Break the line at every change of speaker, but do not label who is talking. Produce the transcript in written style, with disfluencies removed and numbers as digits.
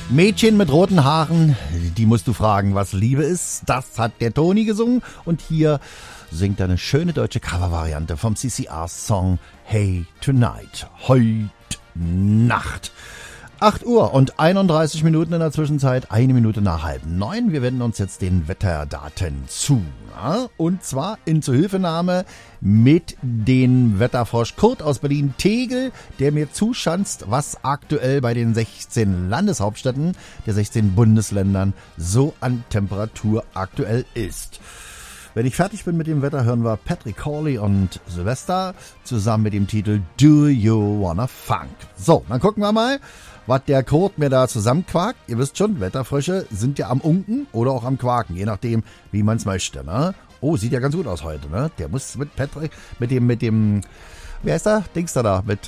Mädchen mit roten Haaren, die musst du fragen, was Liebe ist. Das hat der Toni gesungen und hier singt er eine schöne deutsche Covervariante vom CCR-Song Hey Tonight, heute Nacht. 8 Uhr und 31 Minuten in der Zwischenzeit, 1 Minute nach 8:30. Wir wenden uns jetzt den Wetterdaten zu. Ja? Und zwar in Zuhilfenahme mit dem Wetterfrosch Kurt aus Berlin-Tegel, der mir zuschanzt, was aktuell bei den 16 Landeshauptstädten der 16 Bundesländern so an Temperatur aktuell ist. Wenn ich fertig bin mit dem Wetter, hören wir Patrick Cawley und Sylvester zusammen mit dem Titel Do You Wanna Funk. So, dann gucken wir mal, was der Kurt mir da zusammenquakt. Ihr wisst schon, Wetterfrösche sind ja am Unken oder auch am Quaken, je nachdem, wie man es möchte. Ne? Oh, sieht ja ganz gut aus heute. Ne? Der muss mit Patrick, mit dem, wie heißt er? Dings da, mit